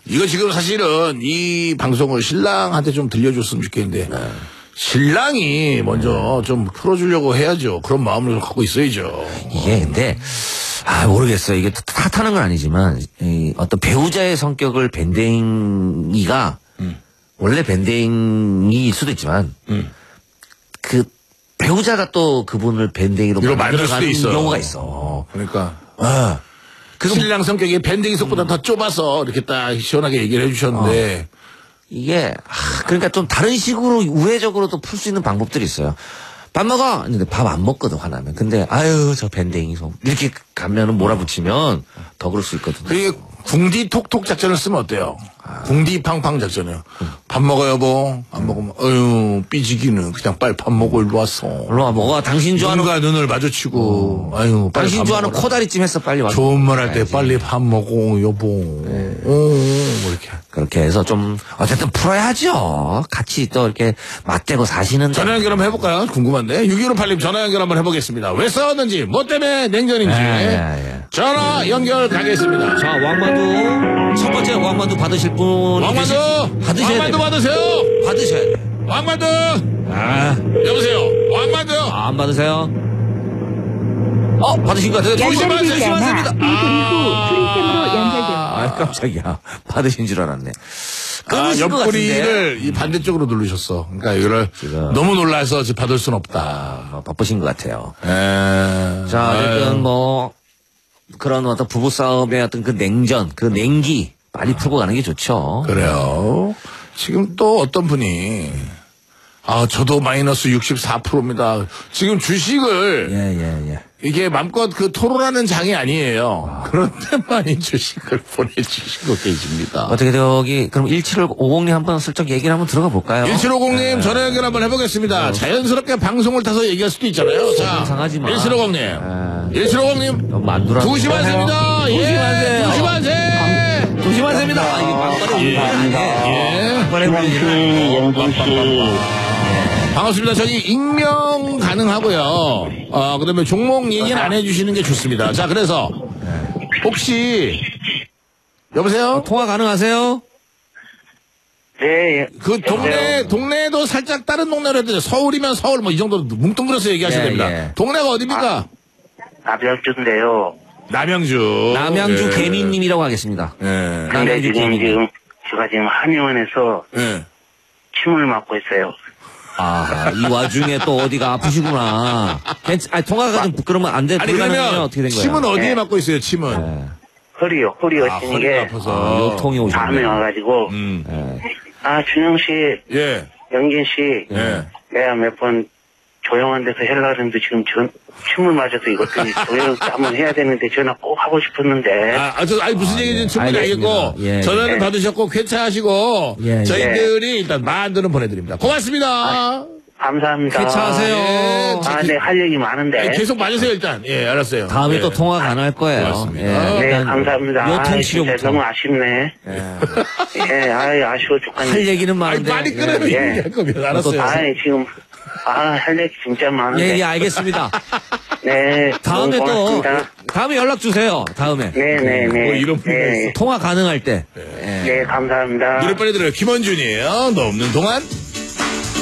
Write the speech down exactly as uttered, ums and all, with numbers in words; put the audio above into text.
이거 지금 사실은 이 방송을 신랑한테 좀 들려줬으면 좋겠는데 네. 신랑이 먼저 네. 좀 풀어주려고 해야죠. 그런 마음을 갖고 있어야죠. 이게 근데 아 모르겠어요. 이게 탓하는 건 아니지만 이 어떤 배우자의 성격을 밴댕이가 음. 원래 밴댕이일 수도 있지만 음. 그 배우자가 또 그분을 밴댕이로 만들어가는 경우가 있어. 그러니까 아. 신랑 성격이 밴댕이 속보다 음. 더 좁아서 이렇게 딱 시원하게 얘기를 해주셨는데 어. 이게 아, 그러니까 좀 다른 식으로 우회적으로도 풀 수 있는 방법들이 있어요. 밥 먹어. 근데 밥 안 먹거든 화나면. 근데 아유 저 밴댕이 속 이렇게 가면은 몰아붙이면 더 그럴 수 있거든요. 그게 궁디 톡톡 작전을 쓰면 어때요? 아. 궁디 팡팡 작전이요. 음. 밥 먹어 여보. 안 먹으면 어휴 삐지기는 그냥 빨리 밥 먹어 일로 왔어. 일로 와 먹어. 당신 좋아하는 눈과 눈을 마주치고 어. 아유 빨리 당신 좋아하는 코다리찜 했어 빨리 와. 좋은 말 할 때 빨리 밥 먹어 여보. 네. 어, 뭐 이렇게 그렇게 해서 좀 어쨌든 풀어야죠. 같이 또 이렇게 맞대고 사시는데. 전화 연결 한번 해볼까요? 궁금한데. 육일오팔 님 전화 연결 한번 해보겠습니다. 왜 싸웠는지 뭐 때문에 냉전인지. 예, 예, 예. 전화 연결 가겠습니다. 자 왕만두 첫 번째 왕만두 받으실 분 왕만두 받으셔야 왕만두 돼요. 받으세요. 받으셔야 돼요. 왕만두 아 여보세요. 왕만두 아, 안 받으세요? 어 받으신 것 같아요. 조심하세요. 조심하세요. 이 소리 후 프리셈으로 연결됩니다. 아 깜짝이야. 받으신 줄 알았네. 아, 옆구리를 이 반대쪽으로 누르셨어. 그러니까 이거를 지금 너무 놀라서 지금 받을 순 없다. 아, 뭐 바쁘신 것 같아요. 에... 자, 어쨌든 뭐 그런 어떤 부부싸움의 어떤 그 냉전, 그 냉기 많이 풀고 가는 게 좋죠. 그래요. 지금 또 어떤 분이 아 저도 마이너스 육십사 퍼센트입니다. 지금 주식을 예, 예, 예. 이게 맘껏 그 토론하는 장이 아니에요. 아. 그런데만 주식을 보내주시고 계십니다. 어떻게 저기 그럼 일칠오공 님 한번 슬쩍 얘기를 한번 들어가 볼까요? 일칠오공 님 전화 연결 한번 해보겠습니다. 어. 자연스럽게 방송을 타서 얘기할 수도 있잖아요. 자, 일칠오공 님, 일칠오공 님, 만두라. 조심하세요. 조심하세요. 조심하세요. 조심하세요. 아, 이게 막판에 예. 막판에 울리네. 영준 씨. 반갑습니다. 저기 익명 가능하고요. 어, 그다음에 종목 얘기는 안 해주시는 게 좋습니다. 자, 그래서 혹시 여보세요? 어, 통화 가능하세요? 네. 그 동네 동네도 살짝 다른 동네로 해도 서울이면 서울 뭐 이 정도 뭉뚱그려서 얘기하셔야 예, 됩니다. 예. 동네가 어디입니까? 아, 남양주인데요. 남양주. 남양주 예. 개미님이라고 하겠습니다. 예. 근데 남양주 지금 개미님. 지금 제가 지금 한의원에서 예. 침을 맞고 있어요. 아, 이 와중에 또 어디가 아프시구나. 괜찮, 아니, 통화가 좀 그러면 안 돼. 아니 불가능하면 그러면 어떻게 된 거예요? 침은 어디에 네. 맞고 있어요? 침은. 네. 허리요. 허리가 아, 찌는 허리가 게 아파서. 아, 요통이 오셨네. 밤에 와가지고 음. 네. 아 준영 씨, 예. 영진 씨, 예. 내가 몇 번 조용한 데서 하려고 했는데 지금 전 침을 맞아서 이것도 조용 한번 해야 되는데 전화 꼭 하고 싶었는데. 아, 아, 저, 아니, 무슨 아, 얘기인지 네. 충분히 알겠습니다. 알겠고, 예, 전화를 예. 받으셨고, 쾌차하시고, 예, 예. 저희들이 일단 만두는 보내드립니다. 고맙습니다. 아, 감사합니다. 쾌차하세요. 예. 아, 네, 할 얘기 많은데. 네, 계속 맞으세요, 일단. 예, 알았어요. 다음에 예. 또 통화 가능할 거예요. 고맙습니다. 예, 네, 일단 감사합니다. 아, 진짜 요통치료부터. 너무 아쉽네. 예. 예, 아이, 아쉬워 죽겠네. 할 얘기는 아니, 많은데. 빨리 끊으면 예. 얘기할 거면 알았어요. 아이, 지금, 아, 할 얘기 진짜 많은데. 예, 예, 알겠습니다. 네. 다음에 너무 또, 고맙습니다. 다음에 연락 주세요. 다음에. 네, 네, 네. 뭐 이런 분이 네. 있어. 통화 가능할 때. 예. 네, 감사합니다. 노래 빨리 들어요. 김원준이에요. 너 없는 동안.